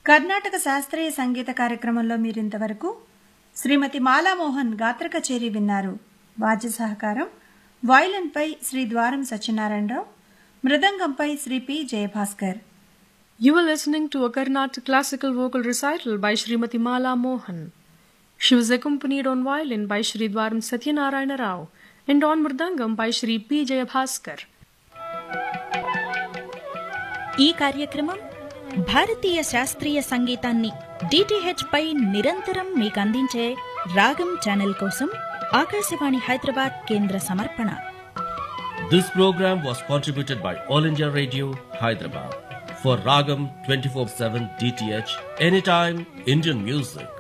కర్ణాటక శాస్త్రీయ సంగీత కార్యక్రమంలో మీరింతవరకు శ్రీమతి మాలామోహన్ గాత్ర కచేరీ విన్నారు. వాద్య సహకారం వయలిన్పై శ్రీ ద్వారం Satyanarayana Rao, మృదంగంపై Shri P Jayabhaskar. You were listening to a Carnatic classical vocal recital by Srimati Mala Mohan. She was accompanied on violin by Shri Dwaram Satyanarayana Rao and on mridangam by Shri P. Jayabhaskar. ఈ కార్యక్రమం భారతీయ శాస్త్రీయ సంగీతాన్ని DTH పై నిరంతరం మీకు అందించే రాగం channel కోసం ఆకాశవాణి హైదరాబాద్ కేంద్ర సమర్పణ. This program was contributed by All India Radio, Hyderabad. For Ragam 24/7 DTH, anytime Indian music.